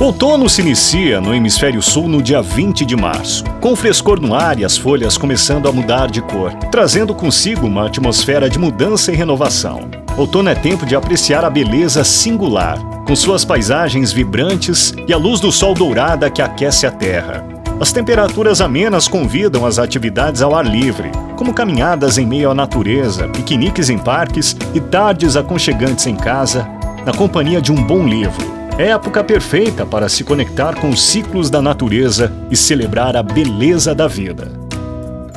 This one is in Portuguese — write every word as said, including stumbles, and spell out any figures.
Outono se inicia no hemisfério sul no dia vinte de março, com frescor no ar e as folhas começando a mudar de cor, trazendo consigo uma atmosfera de mudança e renovação. Outono é tempo de apreciar a beleza singular, com suas paisagens vibrantes e a luz do sol dourada que aquece a terra. As temperaturas amenas convidam às atividades ao ar livre, como caminhadas em meio à natureza, piqueniques em parques e tardes aconchegantes em casa, na companhia de um bom livro. É época perfeita para se conectar com os ciclos da natureza e celebrar a beleza da vida.